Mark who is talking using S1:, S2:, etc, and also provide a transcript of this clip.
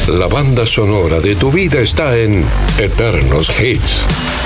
S1: La banda sonora de tu vida está en Eternos Hits.